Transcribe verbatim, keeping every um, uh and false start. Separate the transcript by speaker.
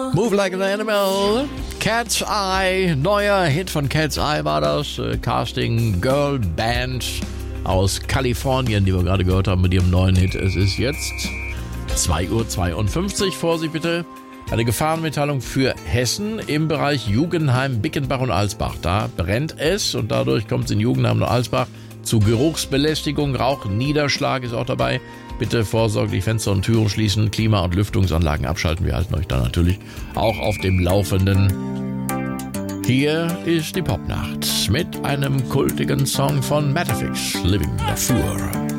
Speaker 1: Move Like an Animal. Cat's Eye, neuer Hit von Cat's Eye war das. Äh, Casting Girl Band aus Kalifornien, die wir gerade gehört haben mit ihrem neuen Hit. Es ist jetzt zwei Uhr zweiundfünfzig. Vorsicht bitte. Eine Gefahrenmitteilung für Hessen im Bereich Jugendheim Bickenbach und Alsbach. Da brennt es und dadurch kommt es in Jugendheim und Alsbach zu Geruchsbelästigung. Rauchniederschlag ist auch dabei. Bitte vorsorglich Fenster und Türen schließen, Klima- und Lüftungsanlagen abschalten. Wir halten euch dann natürlich auch auf dem Laufenden. Hier ist die Popnacht mit einem kultigen Song von Matterfix, Living the Fur.